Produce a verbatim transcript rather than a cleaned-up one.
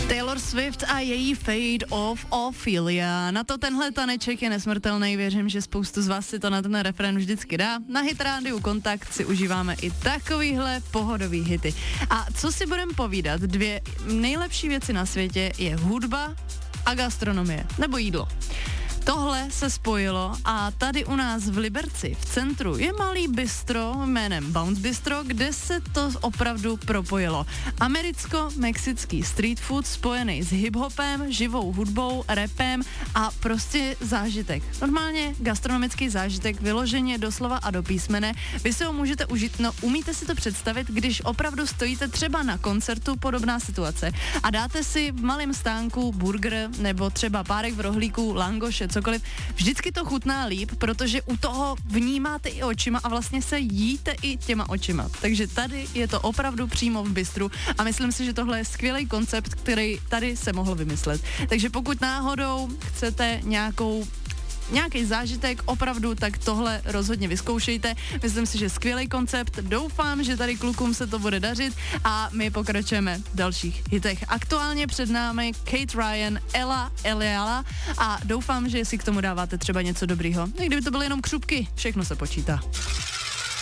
Taylor Swift a její Fate of Ophelia. Na to tenhle taneček je nesmrtelný, věřím, že spoustu z vás si to na ten refrén vždycky dá. Na Hit Rádiu Kontakt si užíváme i takovýhle pohodový hity. A co si budem povídat, dvě nejlepší věci na světě je hudba a gastronomie, nebo jídlo. Tohle se spojilo a tady u nás v Liberci, v centru, je malý bistro jménem Bounce Bistro, kde se to opravdu propojilo. Americko-mexický street food spojený s hip-hopem, živou hudbou, rapem a prostě zážitek. Normálně gastronomický zážitek, vyloženě doslova a do písmene. Vy si ho můžete užít, no umíte si to představit, když opravdu stojíte třeba na koncertu, podobná situace, a dáte si v malém stánku burger nebo třeba párek v rohlíku, langoše, cokoliv, vždycky to chutná líp, protože u toho vnímáte i očima a vlastně se jíte i těma očima. Takže tady je to opravdu přímo v bistru a myslím si, že tohle je skvělý koncept, který tady se mohl vymyslet. Takže pokud náhodou chcete nějakou nějaký zážitek, opravdu, tak tohle rozhodně vyzkoušejte. Myslím si, že skvělý koncept. Doufám, že tady klukům se to bude dařit a my pokračujeme v dalších hitech. Aktuálně před námi Kate Ryan, Ella Eliala a doufám, že si k tomu dáváte třeba něco dobrýho. I kdyby to byly jenom křupky, všechno se počítá.